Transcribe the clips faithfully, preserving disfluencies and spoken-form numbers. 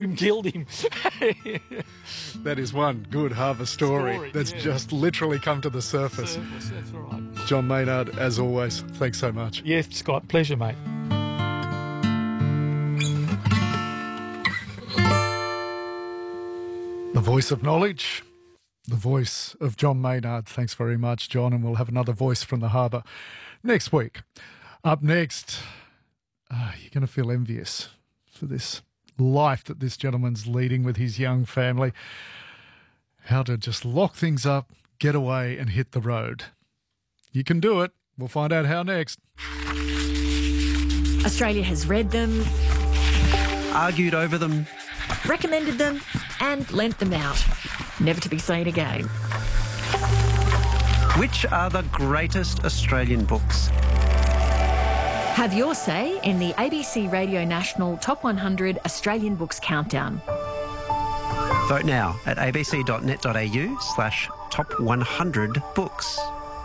him killed him. That is one good harvest story, Story, that's yeah. just literally come to the surface. Surface, that's right. John Maynard, as always, thanks so much. Yes, Scott, pleasure, mate. The voice of knowledge, the voice of John Maynard. Thanks very much, John, and we'll have another voice from the harbour next week. Up next, uh, you're going to feel envious for this life that this gentleman's leading with his young family. How to just lock things up, get away and hit the road. You can do it. We'll find out how next. Australia has read them, Argued over them. recommended them and lent them out. Never to be seen again. Which are the greatest Australian books? Have your say in the A B C Radio National Top one hundred Australian Books Countdown. Vote now at abc.net.au slash top 100 books.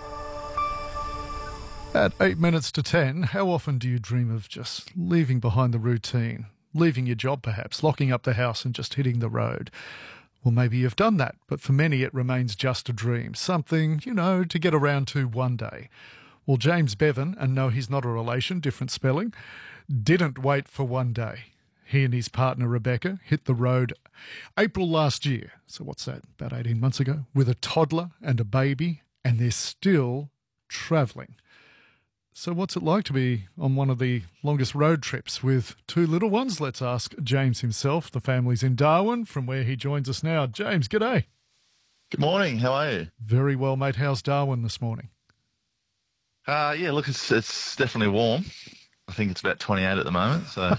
At eight minutes to ten, how often do you dream of just leaving behind the routine, leaving your job perhaps, locking up the house and just hitting the road? Well, maybe you've done that, but for many it remains just a dream, something, you know, to get around to one day. Well, James Bevan, and no, he's not a relation, different spelling, didn't wait for one day. He and his partner Rebecca hit the road April last year, so what's that, about eighteen months ago, with a toddler and a baby, and they're still travelling. So what's it like to be on one of the longest road trips with two little ones? Let's ask James himself. The family's in Darwin, from where he joins us now. James, g'day. Good morning. How are you? Very well, mate. How's Darwin this morning? Uh, yeah, look, it's it's definitely warm. I think it's about twenty-eight at the moment. So,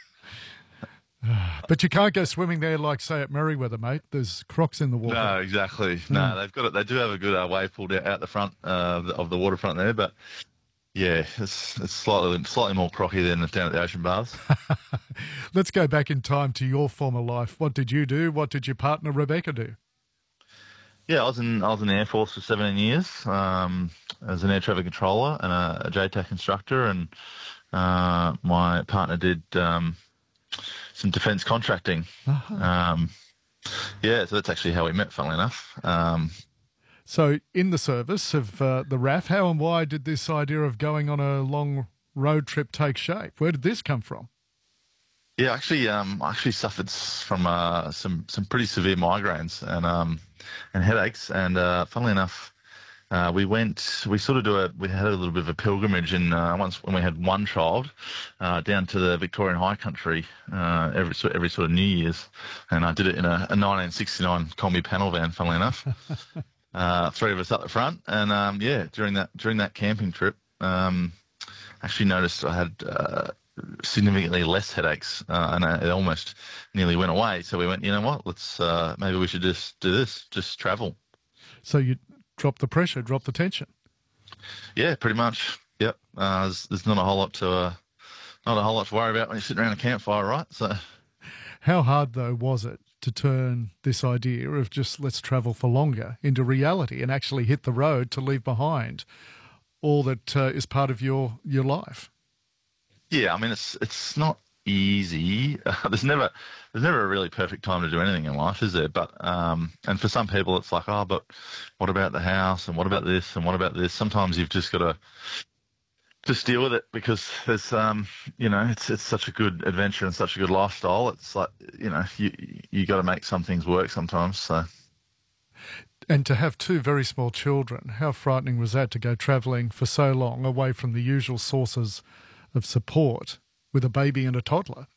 But you can't go swimming there like, say, at Merriweather, mate. There's crocs in the water. no, exactly. No, they've got it. They do have a good uh, wave pool out the front uh, of the- of the waterfront there, but yeah, it's it's slightly slightly more crocky than down at the ocean baths. Let's go back in time to your former life. What did you do? What did your partner Rebecca do? Yeah, I was in I was in the Air Force for seventeen years um, as an air traffic controller and a, a J TAC instructor, and uh, my partner did um, some defence contracting. Uh-huh. Um, yeah, so that's actually how we met, funnily enough. Um, So in the service of uh, the R A F, how and why did this idea of going on a long road trip take shape? Where did this come from? Yeah, actually, um, I actually suffered s- from uh, some some pretty severe migraines and um, and headaches. And uh, funnily enough, uh, we went. We sort of do a. We had a little bit of a pilgrimage, and uh, once when we had one child, uh, down to the Victorian High Country uh, every so- every sort of New Year's, and I did it in a, a nineteen sixty-nine Combi panel van. Funnily enough, uh, three of us up the front, and um, yeah, during that during that camping trip, um, actually noticed I had. Uh, significantly less headaches, uh, and uh, it almost nearly went away. So we went, you know what, let's uh, maybe we should just do this, just travel. So you drop the pressure, drop the tension. Yeah, pretty much. Yep. Uh, there's, there's not a whole lot to uh, not a whole lot to worry about when you're sitting around a campfire, right? So How hard, though, was it to turn this idea of just let's travel for longer into reality and actually hit the road to leave behind all that uh, is part of your, your life? yeah, I mean, it's it's not easy. Uh, there's never there's never a really perfect time to do anything in life, is there? But um, and for some people, it's like, oh, but what about the house, and what about this, and what about this? Sometimes you've just got to just deal with it because there's um, you know, it's it's such a good adventure and such a good lifestyle. It's like, you know, you you got to make some things work sometimes. So. And to have two very small children, how frightening was that to go travelling for so long away from the usual sources of support with a baby and a toddler?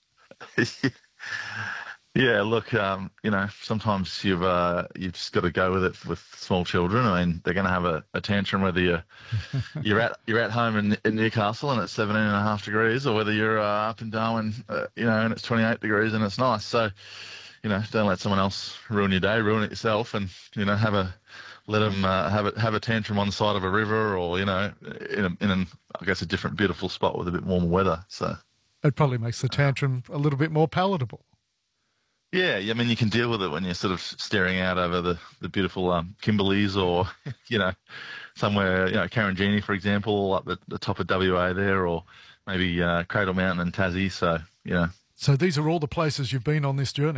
Yeah, look, um, you know, sometimes you've uh, you've just got to go with it with small children. I mean, they're going to have a, a tantrum whether you're you're at you're at home in, in Newcastle and it's seventeen and a half degrees, or whether you're uh, up in Darwin, uh, you know, and it's twenty-eight degrees and it's nice. So, you know, don't let someone else ruin your day, ruin it yourself, and you know, have a let them uh, have a have a tantrum on the side of a river, or you know, in a, in an, I guess a different beautiful spot with a bit warmer weather. So It probably makes the tantrum a little bit more palatable. yeah, I mean, you can deal with it when you're sort of staring out over the the beautiful um, Kimberleys, or you know, somewhere, you know, Karangini, for example, up at the top of W A there, or maybe uh, Cradle Mountain and Tassie. So you know. So these are all the places you've been on this journey?